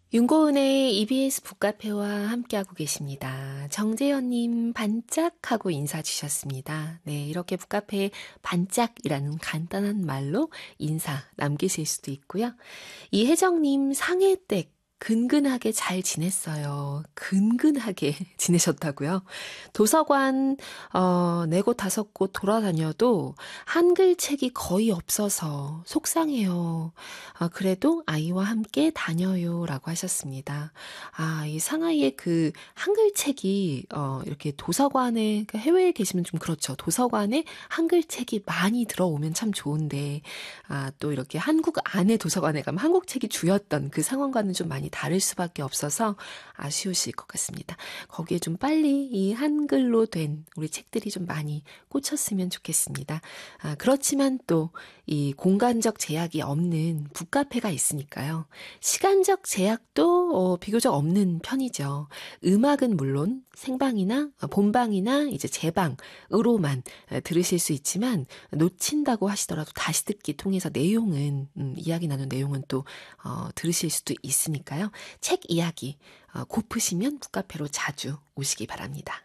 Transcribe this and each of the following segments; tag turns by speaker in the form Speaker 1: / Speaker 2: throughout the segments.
Speaker 1: 윤고은의 EBS 북카페와 함께하고 계십니다. 정재현님 반짝하고 인사 주셨습니다. 네, 이렇게 북카페에 반짝이라는 간단한 말로 인사 남기실 수도 있고요. 이혜정님 상해댁 근근하게 잘 지냈어요. 근근하게 지내셨다고요? 도서관 4곳 5곳 돌아다녀도 한글 책이 거의 없어서 속상해요. 그래도 아이와 함께 다녀요라고 하셨습니다. 이 상하이의 그 한글 책이 이렇게 도서관에 그러니까 해외에 계시면 좀 그렇죠. 도서관에 한글 책이 많이 들어오면 참 좋은데 또 이렇게 한국 안에 도서관에 가면 한국 책이 주였던 그 상황과는 좀 많이 다를 수밖에 없어서 아쉬우실 것 같습니다. 거기에 좀 빨리 이 한글로 된 우리 책들이 좀 많이 꽂혔으면 좋겠습니다. 그렇지만 또 이 공간적 제약이 없는 북카페가 있으니까요. 시간적 제약도 비교적 없는 편이죠. 음악은 물론 생방이나 본방이나 이제 재방으로만 들으실 수 있지만 놓친다고 하시더라도 다시 듣기 통해서 내용은 이야기 나눈 내용은 또 들으실 수도 있으니까요. 책 이야기 고프시면 북카페로 자주 오시기 바랍니다.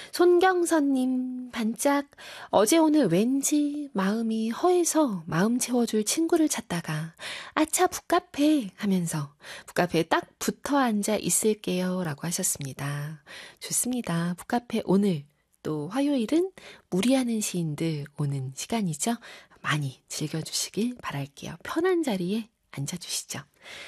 Speaker 1: 손경선님 반짝 어제 오늘 왠지 마음이 허해서 마음 채워줄 친구를 찾다가 아차 북카페 하면서 북카페에 딱 붙어 앉아 있을게요 라고 하셨습니다. 좋습니다. 북카페 오늘 또 화요일은 무리하는 시인들 오는 시간이죠. 많이 즐겨주시길 바랄게요. 편한 자리에 앉아주시죠.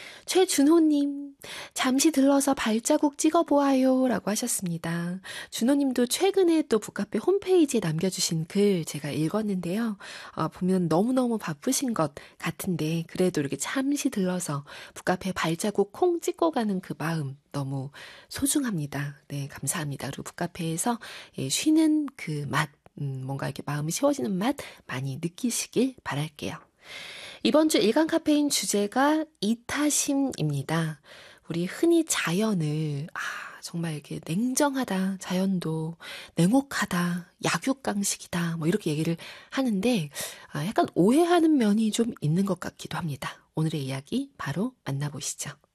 Speaker 1: 최준호님, 잠시 들러서 발자국 찍어보아요 라고 하셨습니다. 준호님도 최근에 또 북카페 홈페이지에 남겨주신 글 제가 읽었는데요. 보면 너무너무 바쁘신 것 같은데 그래도 이렇게 잠시 들러서 북카페 발자국 콩 찍고 가는 그 마음 너무 소중합니다. 네, 감사합니다. 그리고 북카페에서 쉬는 그 맛, 뭔가 이렇게 마음이 쉬워지는 맛 많이 느끼시길 바랄게요. 이번 주 일간 카페인 주제가 이타심입니다. 우리 흔히 자연을 정말 이렇게 냉정하다, 자연도 냉혹하다, 약육강식이다 뭐 이렇게 얘기를 하는데 약간 오해하는 면이 좀 있는 것 같기도 합니다. 오늘의 이야기 바로 만나보시죠.